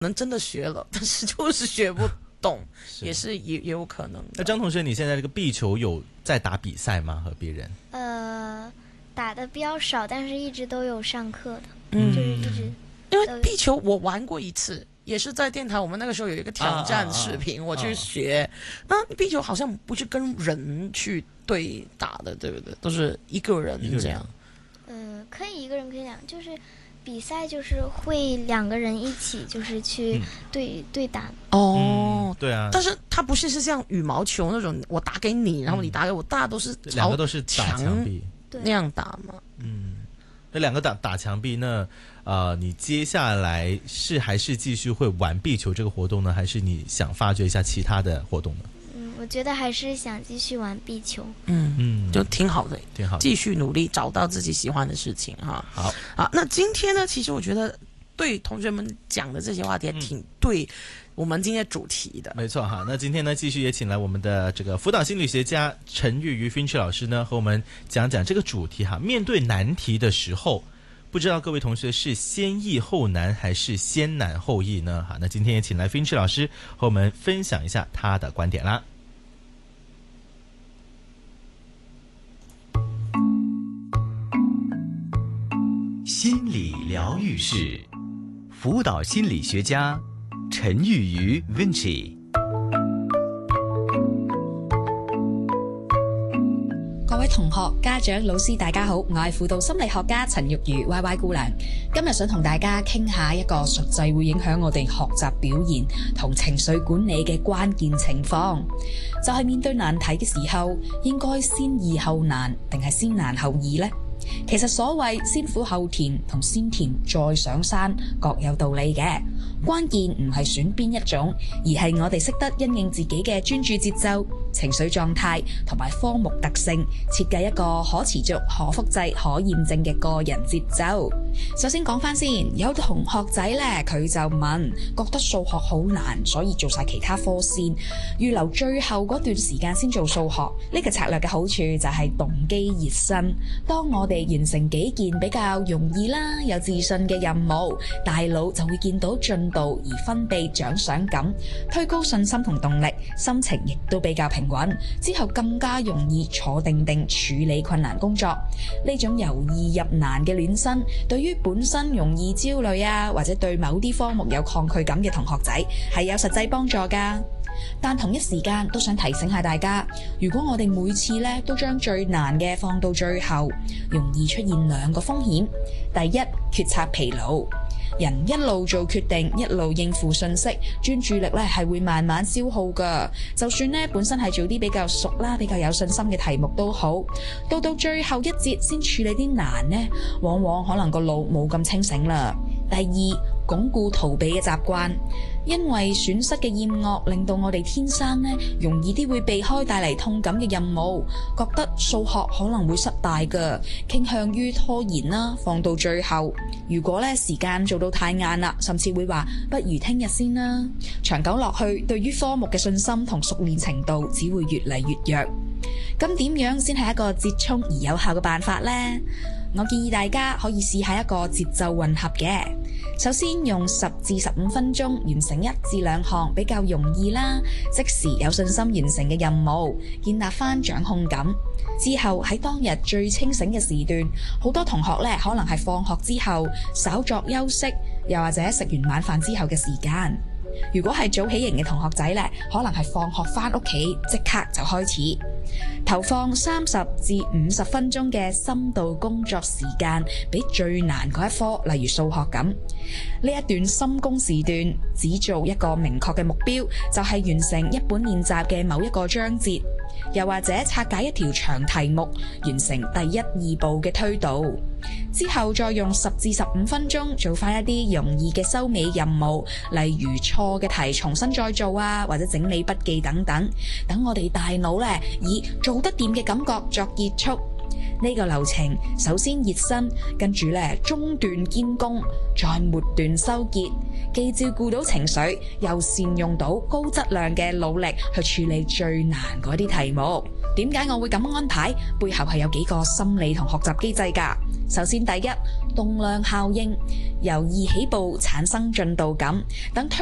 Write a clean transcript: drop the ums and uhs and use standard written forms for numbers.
能真的学了，但是就是学不懂，也有可能的。 那张同学，你现在这个壁球有在打比赛吗？和别人？ 打的比较少，但是一直都有上课的，就是一直。 因为壁球我玩过一次，也是在电台，我们那个时候有一个挑战视频，我去学。那壁球好像不是跟人去对打的，对不对？都是一个人这样。 可以一个人可以两，就是比赛就是会两个人一起，就是去对打。 对啊。 但是它不是像羽毛球那种，我打给你，然后你打给我，大家都是两个都是打墙壁那样打嘛。 那两个打墙壁，那你接下来还是继续会玩壁球这个活动呢，还是你想发掘一下其他的活动呢？ 我觉得还是想继续玩壁球。 就挺好的， 挺好的， 继续努力找到自己喜欢的事情哈。 好， 那今天呢，其实我觉得对同学们讲的这些话题也挺对我们今天主题的。 没错哈。那今天呢，继续也请来我们的这个辅导心理学家陈玉瑜 Finch 老师呢，和我们讲讲这个主题哈。面对难题的时候，不知道各位同学是先易后难还是先难后易呢？好，那今天也请来 Finch 老师和我们分享一下他的观点啦。 心理疗愈室，辅导心理学家陈玉瑜 Vinci。 各位同學、家長、老師，大家好，我係輔導心理學家陳玉瑜 YY 姑娘。今日想同大家傾下一個實際會影響我哋學習表現同情緒管理嘅關鍵情況，就係面對難題嘅時候，應該先易後難定係先難後易呢？其實所謂先苦後甜同先甜再上山各有道理嘅，關鍵唔係選邊一種，而係我哋識得因應自己嘅專注節奏、情緒狀態同埋科目特性，設計一個可持續、可複製、可驗證嘅個人節奏。首先講返先，有同學仔呢，佢就問，覺得數學好難，所以做晒其他科先，預留最後嗰段時間先做數學。呢個策略嘅好處就係動機熱身。當我哋完成幾件比較容易啦、有自信嘅任務，大腦就會見到進度而分泌獎賞感，推高信心同動力，心情亦都比較平穩，之後更加容易坐定定處理困難工作。呢種由易入難嘅暖身，對於本身容易焦慮啊，或者對某啲科目有抗拒感嘅同學仔係有實際幫助㗎。但同一時間都想提醒下大家，如果我哋每次咧都將最難嘅放到最後，容易出現兩個風險。第一，決策疲勞。人一路做決定，一路應付信息，專注力咧係會慢慢消耗㗎。就算咧本身係做啲比較熟啦、比較有信心嘅題目都好，到最後一節先處理啲難呢，往往可能個腦冇咁清醒啦。第二，鞏固逃避嘅習慣，因為損失嘅厭惡令到我哋天生容易啲會避開帶嚟痛感嘅任務，覺得數學可能會失敗㗎，傾向於拖延啦，放到最後。如果時間做到太晏啦，甚至會話不如聽日先啦。長久落去，對於科目嘅信心同熟練程度只會越嚟越弱。咁點樣先係一個折衷而有效嘅辦法呢？我建議大家可以試下一個節奏混合嘅。首先用10至15分鐘完成1至2項比較容易啦，即時有信心完成嘅任務，建立返掌控感。之後喺當日最清醒嘅時段，好多同學可能係放學之後稍作休息，又或者食完晚飯之後嘅時間。如果係早起型嘅同學仔可能係放學返屋企即刻就開始，投放30至50分鐘嘅深度工作時間，比最難嗰一科，例如數學咁。呢一段深工時段，只做一個明確嘅目標，就係完成一本練習嘅某一個章節，又或者拆解一條長題目，完成第1、2步嘅推導。之後再用10至15分鐘做返一啲容易嘅收尾任務，例如錯嘅題重新再做啊，或者整理筆記等等，等我哋大腦以做得掂嘅感覺作結束。呢個流程首先熱身，跟住中段兼攻，再末段收結，既照顧到情緒，又善用到高質量嘅努力去處理最難嗰啲題目。點解我會咁安排？背後係有幾個心理同學習機制㗎。 首先第一，動量效應，由易起步產生進度感，等